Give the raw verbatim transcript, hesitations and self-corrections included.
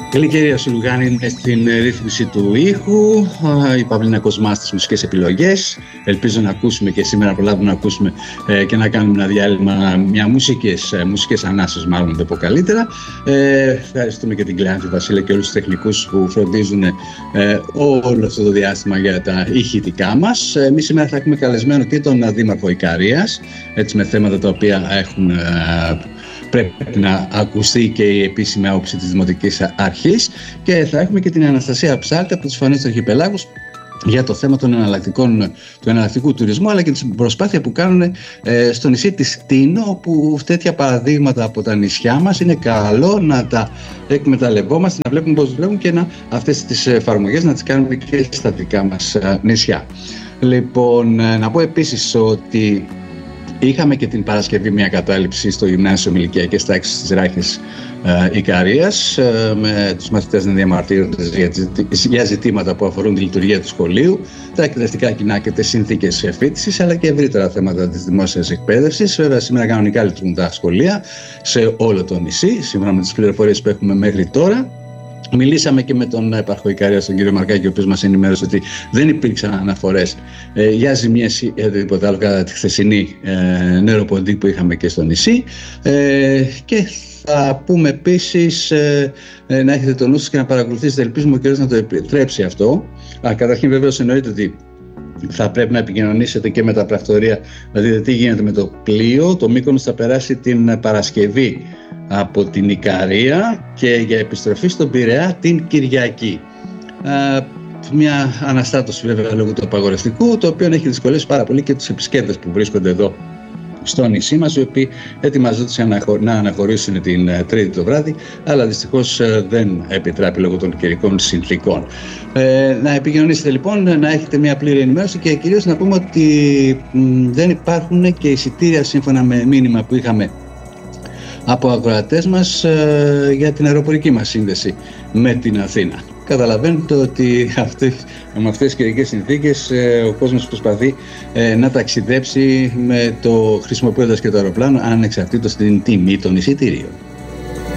Γλυκερία Σουλουγάνη είναι στην ρύθμιση του ήχου, η Παυλίνα Κοσμά στις μουσικές επιλογές. Ελπίζω να ακούσουμε και σήμερα, προλάβουμε να ακούσουμε ε, και να κάνουμε ένα διάλειμμα, μια μουσικές, ε, μουσικές ανάσες μάλλον, δεν πω καλύτερα. Ε, ευχαριστούμε και την Κλεάνθη Βασίλη και όλους τους τεχνικούς που φροντίζουν ε, όλο αυτό το διάστημα για τα ηχητικά μας. Εμείς σήμερα θα έχουμε καλεσμένο και τον Δήμαρχο Ικαρίας, έτσι, με θέματα τα οποία έχουν... Ε, πρέπει να ακουστεί και η επίσημη άποψη της Δημοτικής Αρχής, και θα έχουμε και την Αναστασία Ψάλτη από τις Φωνές του Αρχιπελάγους για το θέμα των εναλλακτικών, του εναλλακτικού τουρισμού, αλλά και την προσπάθεια που κάνουν ε, στο νησί της Τίνο, όπου τέτοια παραδείγματα από τα νησιά μας είναι καλό να τα εκμεταλλευόμαστε, να βλέπουμε πώς δουλεύουν και να, αυτές τις εφαρμογές να τις κάνουμε και στα δικά μας ε, νησιά. Λοιπόν, να πω επίσης ότι είχαμε και την Παρασκευή μια κατάληψη στο Γυμνάσιο Μιλικιακές Τάξεις της Ράχης ε, Ικαρίας, ε, με τους μαθητές να διαμαρτύρονται για, για ζητήματα που αφορούν τη λειτουργία του σχολείου, τα εκπαιδευτικά κοινά και τις συνθήκες φοιτησης, αλλά και ευρύτερα θέματα της δημόσιας εκπαίδευσης. Βέβαια, σήμερα κανονικά λειτουργούν τα σχολεία σε όλο το νησί, σύμφωνα με τις πληροφορίες που έχουμε μέχρι τώρα. Μιλήσαμε και με τον Επαρχό Ικαρίας, τον κύριο Μαρκάκη, ο οποίος μας ενημέρωσε ότι δεν υπήρξαν αναφορές ε, για ζημίες ή οτιδήποτε άλλο κατά τη χθεσινή ε, νεροποντή που είχαμε και στο νησί. Ε, και θα πούμε επίσης ε, ε, να έχετε το νου σας και να παρακολουθήσετε, ελπίζουμε ο καιρός να το επιτρέψει αυτό. Α, καταρχήν βεβαίως εννοείται ότι θα πρέπει να επικοινωνήσετε και με τα πρακτορεία, να δείτε τι γίνεται με το πλοίο. Το Μύκονος θα περάσει την Παρασκευή από την Ικαρία και για επιστροφή στον Πειραιά την Κυριακή. Ε, μια αναστάτωση βέβαια λόγω του απαγορευτικού, το οποίο έχει δυσκολεύσει πάρα πολύ και τους επισκέπτες που βρίσκονται εδώ στο νησί μας, οι οποίοι ετοιμαζόντουσαν να αναχωρήσουν την Τρίτη το βράδυ, αλλά δυστυχώς δεν επιτράπει λόγω των καιρικών συνθήκων. Ε, να επικοινωνήσετε λοιπόν, να έχετε μια πλήρη ενημέρωση και κυρίως να πούμε ότι μ, δεν υπάρχουν και εισιτήρια σύμφωνα με μήνυμα που είχαμε από ακροατές μας ε, για την αεροπορική μας σύνδεση με την Αθήνα. Καταλαβαίνετε ότι αυτές, με αυτές τις καιρικές συνθήκες ε, ο κόσμος προσπαθεί ε, να ταξιδέψει με το, χρησιμοποιώντας και το αεροπλάνο, ανεξαρτήτως την τιμή των εισιτήριων.